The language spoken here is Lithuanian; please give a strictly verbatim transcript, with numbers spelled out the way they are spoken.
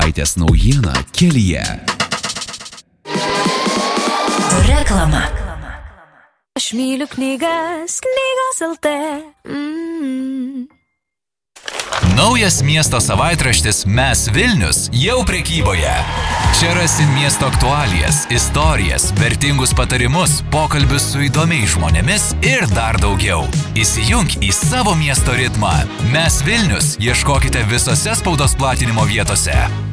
Savaitės naujiena kelyje. Reklama. Aš myliu knygas, knygos L T. Mm. Naujas miesto savaitraštis Mes Vilnius jau prekyboje. Čia rasi miesto aktualijas, istorijas, vertingus patarimus, pokalbius su įdomiais žmonėmis ir dar daugiau. Įsijunk į savo miesto ritmą. Mes Vilnius ieškokite visose spaudos platinimo vietose.